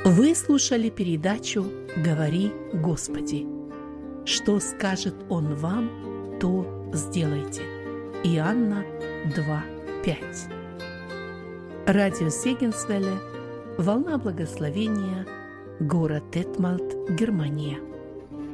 Вы слушали передачу «Говори, Господи». Что скажет Он вам, то сделайте. Иоанна 2:5. Радио Сегенсвелле, волна благословения, город Детмальд, Германия.